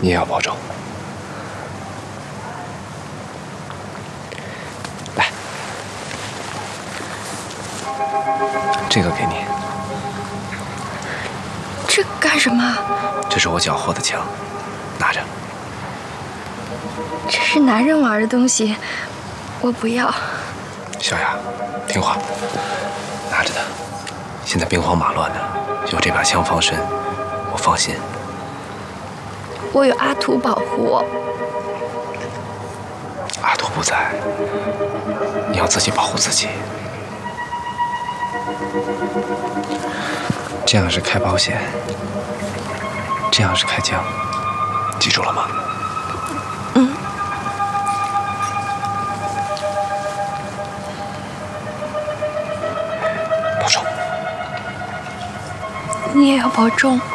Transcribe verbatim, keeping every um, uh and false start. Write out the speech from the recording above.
你也要保重。来，这个给你。 这干什么？ 这是我缴获的枪，拿着。 这是男人玩的东西，我不要。 小雅，听话，拿着它。现在兵荒马乱的，有这把枪防身，我放心。 我有阿图保护我。 阿图不在，你要自己保护自己。这样是开保险，这样是开枪，记住了吗？ 嗯。 保重。 你也要保重。